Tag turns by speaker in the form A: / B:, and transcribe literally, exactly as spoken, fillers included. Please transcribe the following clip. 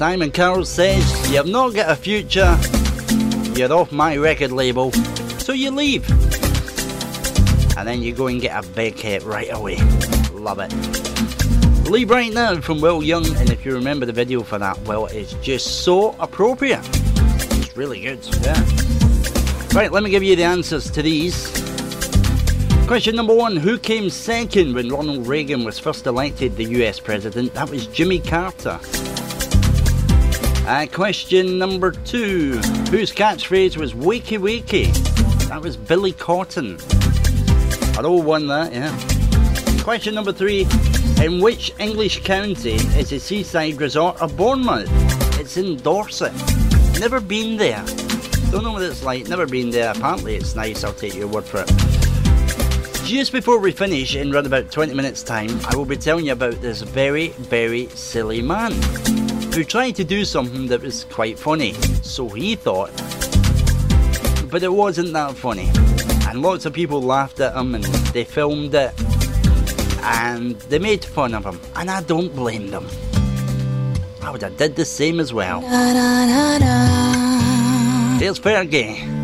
A: Simon Cowell says, "You've not got a future, you're off my record label," so you leave. And then you go and get a big hit right away. Love it. Leave Right Now from Will Young, and if you remember the video for that, well, it's just so appropriate. It's really good, yeah. Right, let me give you the answers to these. Question number one, who came second when Ronald Reagan was first elected the U S president? That was Jimmy Carter. Uh, question number two, whose catchphrase was wakey wakey? That was Billy Cotton. I all won that, yeah. Question number three, in which English county is the seaside resort of Bournemouth? It's in Dorset. Never been there. Don't know what it's like, never been there. Apparently it's nice, I'll take your word for it. Just before we finish, in around about twenty minutes time, I will be telling you about this very, very silly man who tried to do something that was quite funny. So he thought, but it wasn't that funny. And lots of people laughed at him and they filmed it and they made fun of him. And I don't blame them. I would have did the same as well. Here's Fergie.